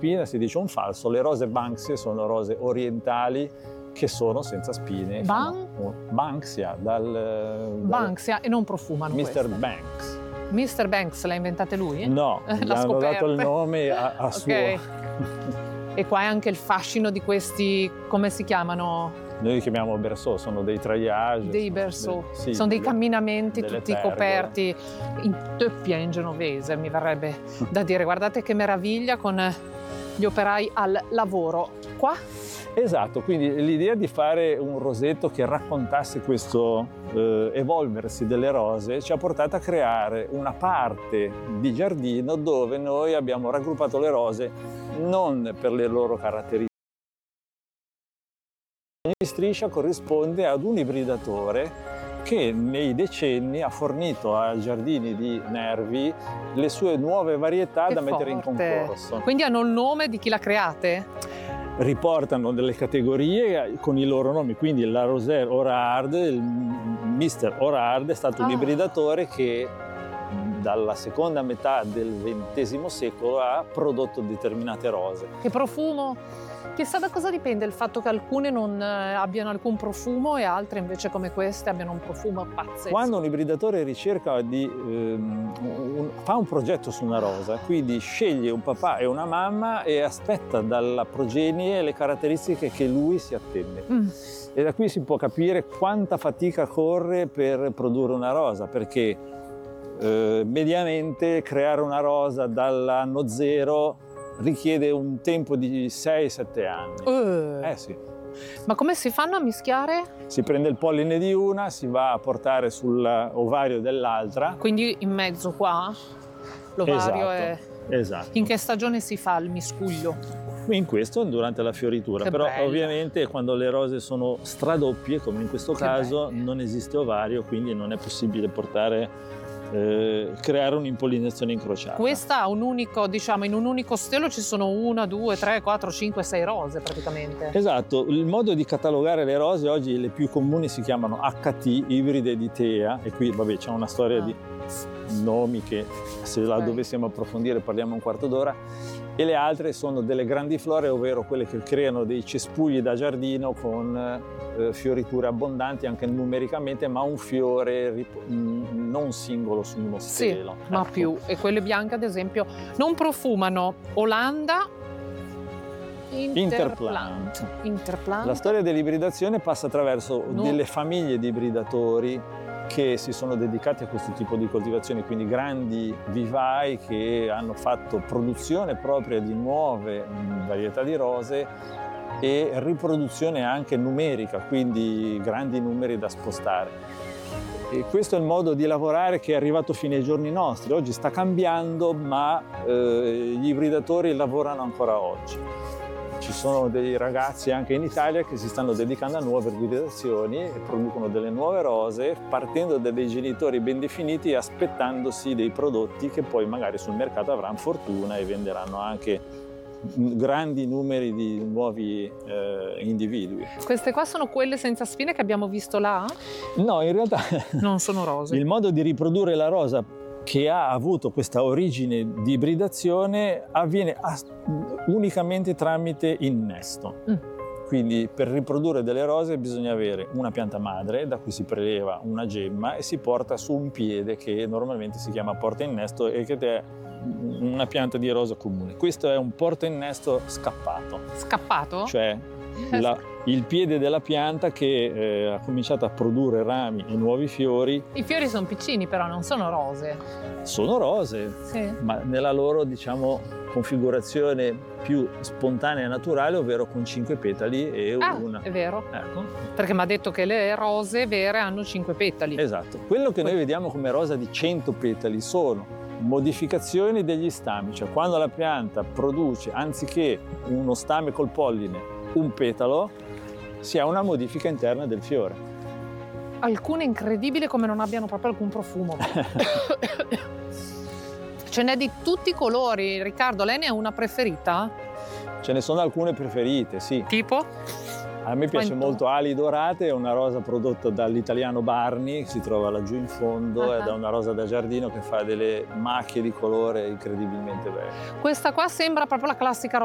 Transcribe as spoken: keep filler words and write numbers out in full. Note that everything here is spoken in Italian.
spina si dice un falso. Le rose Banksia sono rose orientali che sono senza spine. Ban? No, Banksia, dal, dal Banksia, e non profumano mister queste. Banks. mister Banks l'ha inventate lui? No, gli L'ha hanno dato il scoperte. nome a, a Ok. suo. E qua è anche il fascino di questi, come si chiamano? Noi li chiamiamo berceau, sono dei traiage. Dei berceau. de- sì, Sono dei delle- camminamenti delle tutti pergole. coperti in töppia in genovese, mi verrebbe da dire. Guardate che meraviglia con gli operai al lavoro. Qua? Esatto, quindi l'idea di fare un rosetto che raccontasse questo eh, evolversi delle rose ci ha portato a creare una parte di giardino dove noi abbiamo raggruppato le rose non per le loro caratteristiche. Ogni striscia corrisponde ad un ibridatore che nei decenni ha fornito ai giardini di Nervi le sue nuove varietà Che da mettere in forte. concorso. Quindi hanno il nome di chi l'ha create? Riportano delle categorie con i loro nomi, quindi la Roselle Orard, il mister Orard è stato Ah. un ibridatore che dalla seconda metà del ventesimo secolo ha prodotto determinate rose. Che profumo? Chissà da cosa dipende il fatto che alcune non eh, abbiano alcun profumo e altre invece come queste abbiano un profumo pazzesco. Quando un ibridatore ricerca di, ehm, un, fa un progetto su una rosa, quindi sceglie un papà e una mamma e aspetta dalla progenie le caratteristiche che lui si attende. Mm. E da qui si può capire quanta fatica corre per produrre una rosa, perché eh, mediamente creare una rosa dall'anno zero richiede un tempo di sei sette anni. Eh, Eh sì. Ma come si fanno a mischiare? Si prende il polline di una, si va a portare sull'ovario dell'altra. Quindi in mezzo qua l'ovario è... Esatto. In che stagione si fa il miscuglio? In questo durante la fioritura, Che però bello. ovviamente quando le rose sono stradoppie, come in questo Che caso, belle. non esiste ovario, quindi non è possibile portare, eh, creare un'impollinazione incrociata. Questa ha un unico, diciamo, in un unico stelo ci sono una, due, tre, quattro, cinque, sei rose praticamente. Esatto, il modo di catalogare le rose oggi le più comuni si chiamano acca ti, ibride di Tea, e qui vabbè c'è una storia Ah. di nomi che se la Ok. dovessimo approfondire parliamo un quarto d'ora, e le altre sono delle grandiflore, ovvero quelle che creano dei cespugli da giardino con eh, fioriture abbondanti anche numericamente, ma un fiore rip- mh, non singolo su uno Sì, stelo. ma Ecco. più. E quelle bianche ad esempio non profumano. Olanda, Interplant. Interplant. La storia dell'ibridazione passa attraverso No. delle famiglie di ibridatori che si sono dedicati a questo tipo di coltivazioni, quindi grandi vivai che hanno fatto produzione propria di nuove mh, varietà di rose e riproduzione anche numerica, quindi grandi numeri da spostare. E questo è il modo di lavorare che è arrivato fino ai giorni nostri. Oggi sta cambiando, ma eh, gli ibridatori lavorano ancora oggi. Ci sono dei ragazzi anche in Italia che si stanno dedicando a nuove ibridazioni e producono delle nuove rose partendo da dei genitori ben definiti e aspettandosi dei prodotti che poi magari sul mercato avranno fortuna e venderanno anche grandi numeri di nuovi eh, individui. Queste qua sono quelle senza spine che abbiamo visto là? No, in realtà Non sono rose. il modo di riprodurre la rosa che ha avuto questa origine di ibridazione avviene as- unicamente tramite innesto. Mm. Quindi per riprodurre delle rose bisogna avere una pianta madre da cui si preleva una gemma e si porta su un piede che normalmente si chiama porta innesto e che è una pianta di rosa comune. Questo è un porta innesto scappato, Scappato? cioè la- il piede della pianta che eh, ha cominciato a produrre rami e nuovi fiori. I fiori sono piccini però, non sono rose. Sono rose, Sì. ma nella loro, diciamo, configurazione più spontanea e naturale, ovvero con cinque petali e Ah, una. è vero. Ecco, Perché mi ha detto che le rose vere hanno cinque petali. esatto. Quello che noi vediamo come rosa di cento petali sono modificazioni degli stami, cioè quando la pianta produce, anziché uno stame col polline, un petalo, si ha una modifica interna del fiore. Alcune incredibili come non abbiano proprio alcun profumo. Ce n'è di tutti i colori. Riccardo, lei ne ha una preferita? Ce ne sono alcune preferite, sì. Tipo? A me piace Quanto? molto Ali Dorate, è una rosa prodotta dall'italiano Barni, che si trova laggiù in fondo, Ah. ed è una rosa da giardino che fa delle macchie di colore incredibilmente belle. Questa qua sembra proprio la classica